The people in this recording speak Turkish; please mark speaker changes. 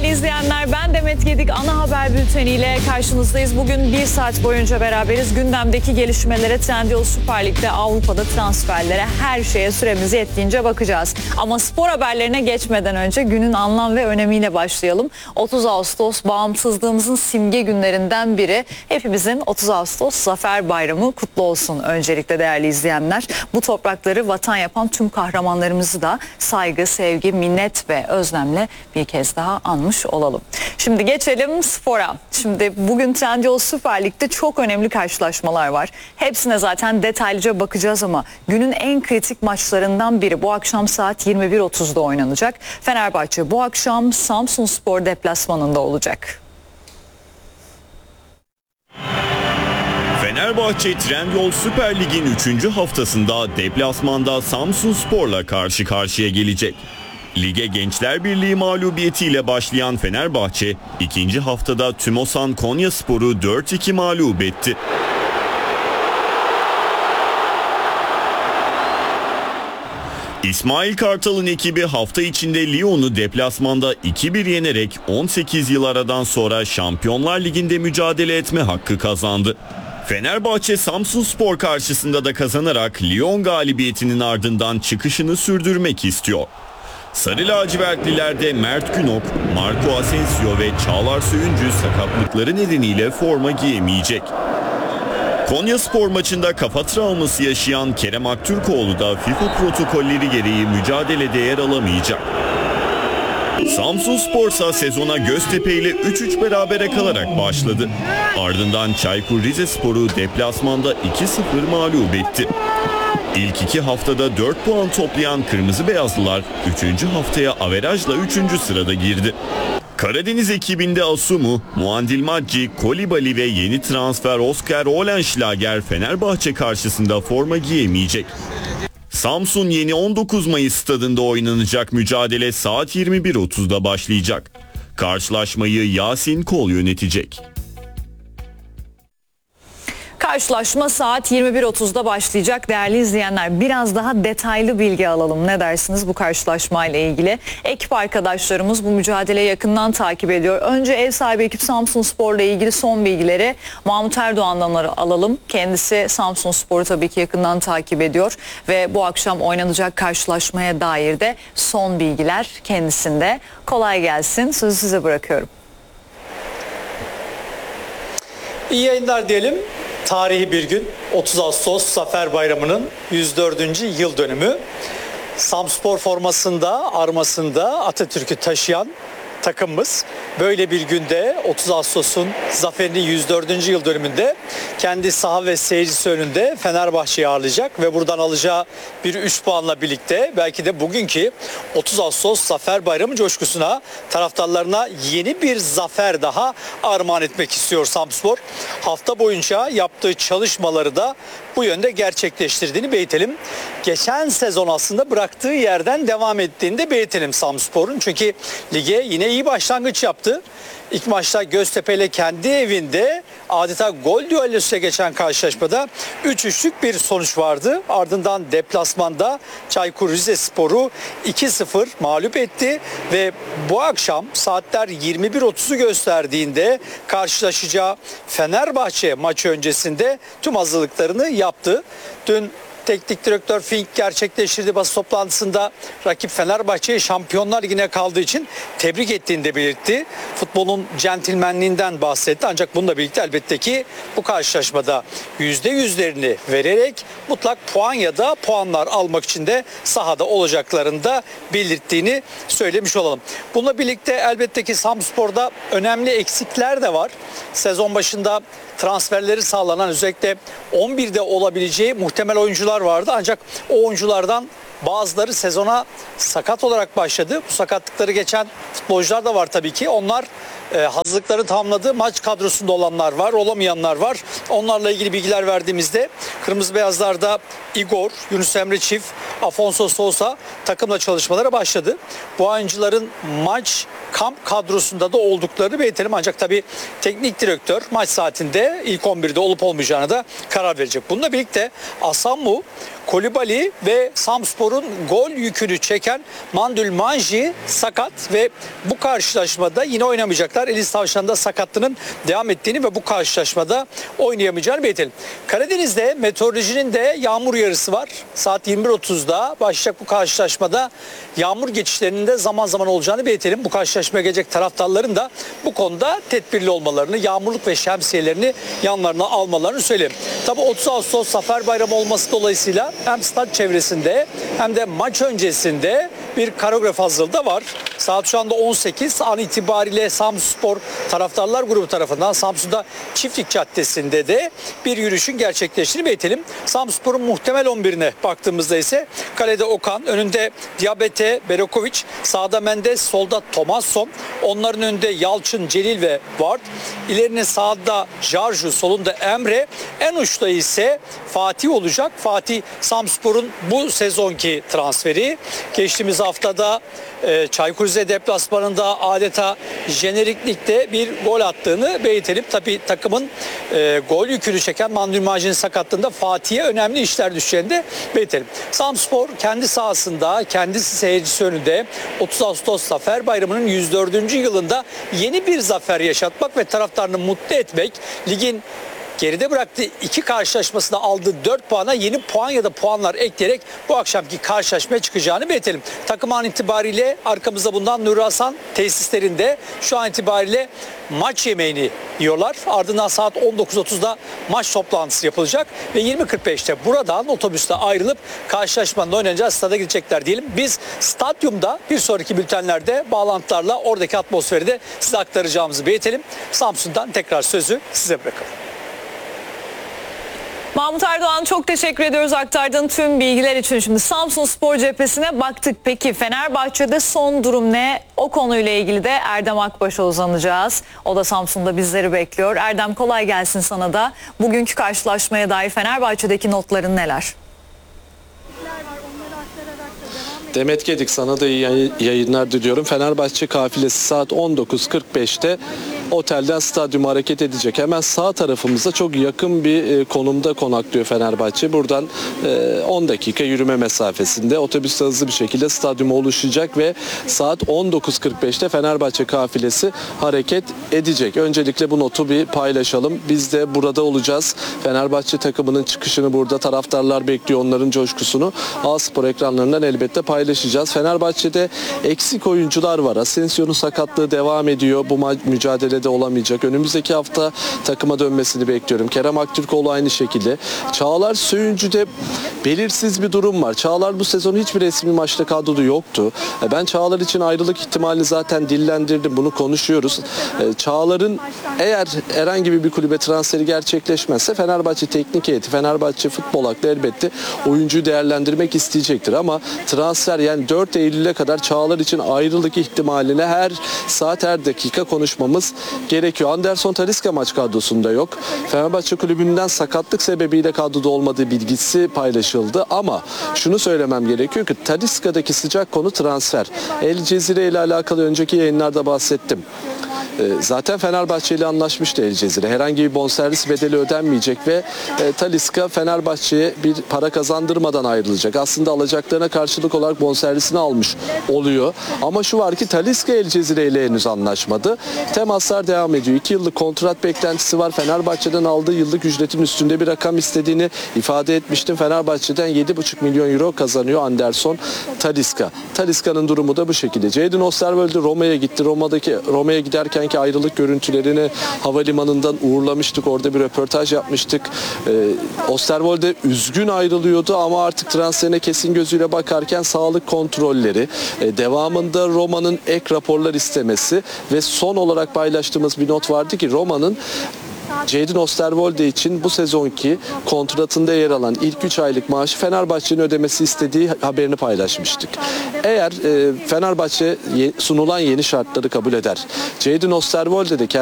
Speaker 1: Değerli izleyenler, ben Demet Gedik, ana haber bülteniyle karşınızdayız. Bugün 1 saat boyunca beraberiz. Gündemdeki gelişmelere, Trendyol Süper Lig'de, Avrupa'da transferlere, her şeye süremiz yettiğince bakacağız. Ama spor haberlerine geçmeden önce günün anlam ve önemiyle başlayalım. 30 Ağustos bağımsızlığımızın simge günlerinden biri. Hepimizin 30 Ağustos Zafer Bayramı kutlu olsun öncelikle değerli izleyenler. Bu toprakları vatan yapan tüm kahramanlarımızı da saygı, sevgi, minnet ve özlemle bir kez daha anmış olalım. Şimdi geçelim spora. Şimdi bugün Trendyol Süper Lig'de çok önemli karşılaşmalar var. Hepsine zaten detaylıca bakacağız ama günün en kritik maçlarından biri bu akşam saat 21.30'da oynanacak. Fenerbahçe bu akşam Samsunspor deplasmanında olacak.
Speaker 2: Fenerbahçe Trendyol Süper Lig'in 3. haftasında deplasmanda Samsunspor'la karşı karşıya gelecek. Lige Gençler Birliği mağlubiyetiyle başlayan Fenerbahçe, ikinci haftada Tümosan Konyaspor'u 4-2 mağlup etti. İsmail Kartal'ın ekibi hafta içinde Lyon'u deplasmanda 2-1 yenerek 18 yıl aradan sonra Şampiyonlar Ligi'nde mücadele etme hakkı kazandı. Fenerbahçe Samsunspor karşısında da kazanarak Lyon galibiyetinin ardından çıkışını sürdürmek istiyor. Sarı lacivertlilerde Mert Günok, Marco Asensio ve Çağlar Söyüncü sakatlıkları nedeniyle forma giyemeyecek. Konyaspor maçında kafa travması yaşayan Kerem Aktürkoğlu da FIFA protokolleri gereği mücadelede yer alamayacak. Samsunspor ise sezona Göztepe ile 3-3 berabere kalarak başladı. Ardından Çaykur Rizespor'u deplasmanda 2-0 mağlup etti. İlk 2 haftada 4 puan toplayan Kırmızı Beyazlılar 3. haftaya averajla 3. sırada girdi. Karadeniz ekibinde Asumu, Muandil Macci, Kolibali ve yeni transfer Oscar Olenschlager Fenerbahçe karşısında forma giyemeyecek. Samsun Yeni 19 Mayıs stadında oynanacak mücadele saat 21.30'da başlayacak. Karşılaşmayı Yasin Kol yönetecek.
Speaker 1: Karşılaşma saat 21.30'da başlayacak değerli izleyenler. Biraz daha detaylı bilgi alalım. Ne dersiniz bu karşılaşmayla ilgili? Ekip arkadaşlarımız bu mücadeleyi yakından takip ediyor. Önce ev sahibi ekip Samsunspor'la ilgili son bilgileri Mahmut Erdoğan'dan alalım. Kendisi Samsunspor'u tabii ki yakından takip ediyor ve bu akşam oynanacak karşılaşmaya dair de son bilgiler kendisinde. Kolay gelsin. Sözü size bırakıyorum.
Speaker 3: İyi yayınlar diyelim. Tarihi bir gün, 30 Ağustos Zafer Bayramı'nın 104. yıl dönümü. Samspor formasında, armasında Atatürk'ü taşıyan takımımız böyle bir günde 30 Ağustos'un zaferinin 104. yıl dönümünde kendi saha ve seyircisi önünde Fenerbahçe'yi ağırlayacak ve buradan alacağı bir 3 puanla birlikte belki de bugünkü 30 Ağustos Zafer Bayramı coşkusuna, taraftarlarına yeni bir zafer daha armağan etmek istiyor Samspor. Hafta boyunca yaptığı çalışmaları da bu yönde gerçekleştirdiğini belirtelim. Geçen sezon aslında bıraktığı yerden devam ettiğini de belirtelim Samspor'un. Çünkü lige yine iyi başlangıç yaptı. İlk maçta Göztepe ile kendi evinde adeta gol düellosuna geçen karşılaşmada 3-3'lük bir sonuç vardı. Ardından deplasmanda Çaykur Rizespor'u 2-0 mağlup etti ve bu akşam saatler 21.30'u gösterdiğinde karşılaşacağı Fenerbahçe maçı öncesinde tüm hazırlıklarını yaptı. Dün Teknik direktör Fink gerçekleştirdiği basın toplantısında rakip Fenerbahçe'yi Şampiyonlar Ligi'ne kaldığı için tebrik ettiğini de belirtti. Futbolun centilmenliğinden bahsetti. Ancak bununla birlikte elbette ki bu karşılaşmada %100'lerini vererek mutlak puan ya da puanlar almak için de sahada olacaklarını da belirttiğini söylemiş olalım. Bununla birlikte elbette ki Samspor'da önemli eksikler de var. Sezon başında transferleri sağlanan özellikle 11'de olabileceği muhtemel oyuncular vardı. Ancak o oyunculardan bazıları sezona sakat olarak başladı. Bu sakatlıkları geçen futbolcular da var tabii ki. Onlar hazırlıkları tamamladı. Maç kadrosunda olanlar var, olamayanlar var. Onlarla ilgili bilgiler verdiğimizde Kırmızı Beyazlar'da Igor, Yunus Emre Çift, Afonso Sousa takımla çalışmalara başladı. Bu oyuncuların maç kamp kadrosunda da olduklarını belirtelim. Ancak tabii teknik direktör maç saatinde ilk 11'de olup olmayacağına da karar verecek. Bununla birlikte Asamu Kolibali ve Samspor'un gol yükünü çeken Mandül Manji sakat ve bu karşılaşmada yine oynamayacaklar. Elis Tavşan'da sakatlığının devam ettiğini ve bu karşılaşmada oynayamayacağını belirtelim. Karadeniz'de meteorolojinin de yağmur uyarısı var. Saat 21.30'da başlayacak bu karşılaşmada yağmur geçişlerinin de zaman zaman olacağını belirtelim. Bu karşılaşmaya gelecek taraftarların da bu konuda tedbirli olmalarını, yağmurluk ve şemsiyelerini yanlarına almalarını söyleyeyim. Tabii 30 Ağustos Zafer Bayramı olması dolayısıyla hem stat çevresinde hem de maç öncesinde bir koreograf hazırlığı da var. Saat şu anda 18 an itibariyle Samspor taraftarlar grubu tarafından Samsun'da Çiftlik Caddesi'nde de bir yürüyüşün gerçekleştiğini belirtelim. Samspor'un muhtemel 11'ine baktığımızda ise kalede Okan, önünde Diabete, Berekovic, sağda Mendes, solda Tomasson, onların önünde Yalçın, Celil ve Ward, ilerinin sağda Jarju, solunda Emre, en uçta ise Fatih olacak. Fatih Samspor'un bu sezonki transferi. Geçtiğimiz haftada Çaykur Rize deplasmanında adeta jenerik ligde bir gol attığını belirtelim. Tabii takımın gol yükünü çeken Mandül Manji'nin sakatlığında Fatih'e önemli işler düşeceğini de belirtelim. Samspor kendi sahasında, kendisi seyircisi önünde 30 Ağustos Zafer Bayramı'nın 104. yılında yeni bir zafer yaşatmak ve taraftarını mutlu etmek, ligin geride bıraktığı 2 karşılaşmasında aldığı 4 puana yeni puan ya da puanlar ekleyerek bu akşamki karşılaşmaya çıkacağını belirtelim. Takım an itibariyle arkamızda bulunan Nuri Hasan tesislerinde şu an itibariyle maç yemeğini yiyorlar. Ardından saat 19.30'da maç toplantısı yapılacak ve 20.45'te buradan otobüste ayrılıp karşılaşmanın oynanacağı stada gidecekler diyelim. Biz stadyumda bir sonraki bültenlerde bağlantılarla oradaki atmosferi de size aktaracağımızı belirtelim. Samsun'dan tekrar sözü size bırakalım.
Speaker 1: Mahmut Erdoğan, çok teşekkür ediyoruz aktardığın tüm bilgiler için. Şimdi Samsun Spor cephesine baktık. Peki Fenerbahçe'de son durum ne? O konuyla ilgili de Erdem Akbaş'a uzanacağız. O da Samsun'da bizleri bekliyor. Erdem, kolay gelsin sana da. Bugünkü karşılaşmaya dair Fenerbahçe'deki notların neler?
Speaker 4: Demet Gedik, sana da iyi yayınlar diliyorum. Fenerbahçe kafilesi saat 19.45'te otelden stadyuma hareket edecek. Hemen sağ tarafımızda çok yakın bir konumda konaklıyor Fenerbahçe. Buradan 10 dakika yürüme mesafesinde otobüsle hızlı bir şekilde stadyuma ulaşacak ve saat 19.45'te Fenerbahçe kafilesi hareket edecek. Öncelikle bu notu bir paylaşalım. Biz de burada olacağız. Fenerbahçe takımının çıkışını burada taraftarlar bekliyor. Onların coşkusunu A-Spor ekranlarından elbette paylaşacağız. Fenerbahçe'de eksik oyuncular var. Asensio'nun sakatlığı devam ediyor. Bu mücadelede olamayacak. Önümüzdeki hafta takıma dönmesini bekliyorum. Kerem Aktürkoğlu aynı şekilde. Çağlar Söyüncü'de belirsiz bir durum var. Çağlar bu sezon hiçbir resmi maçta kadroda yoktu. Ben Çağlar için ayrılık ihtimalini zaten dillendirdim. Bunu konuşuyoruz. Çağlar'ın eğer herhangi bir kulübe transferi gerçekleşmezse Fenerbahçe teknik heyeti, Fenerbahçe futbol aklı elbette oyuncuyu değerlendirmek isteyecektir. Ama transfer, yani 4 Eylül'e kadar Çağlar için ayrılık ihtimaline her saat her dakika konuşmamız gerekiyor. Anderson Talisca maç kadrosunda yok. Fenerbahçe kulübünden sakatlık sebebiyle kadroda olmadığı bilgisi paylaşıldı ama şunu söylemem gerekiyor ki Talisca'daki sıcak konu transfer. El Cezire ile alakalı önceki yayınlarda bahsettim. Zaten Fenerbahçe ile anlaşmıştı El Cezire. Herhangi bir bonservis bedeli ödenmeyecek ve Talisca Fenerbahçe'ye bir para kazandırmadan ayrılacak. Aslında alacaklarına karşılık olarak bonservisini almış oluyor. Ama şu var ki Talisca El Cezire ile henüz anlaşmadı. Temaslar devam ediyor. 2 yıllık kontrat beklentisi var. Fenerbahçe'den aldığı yıllık ücretin üstünde bir rakam istediğini ifade etmiştim. Fenerbahçe'den 7,5 milyon euro kazanıyor Anderson Talisca. Talisca'nın durumu da bu şekilde. Jadon Osterwolde Roma'ya gitti. Roma'ya giderkenki ayrılık görüntülerini havalimanından uğurlamıştık. Orada bir röportaj yapmıştık. Osterwolde üzgün ayrılıyordu ama artık transferine kesin gözüyle bakarken sağlık kontrolleri, devamında Roma'nın ek raporlar istemesi ve son olarak paylaştığımız bir not vardı ki Roma'nın Jadon Osterwolde için bu sezonki kontratında yer alan ilk 3 aylık maaşı Fenerbahçe'nin ödemesi istediği haberini paylaşmıştık. Eğer Fenerbahçe sunulan yeni şartları kabul eder, Jadon Osterwolde de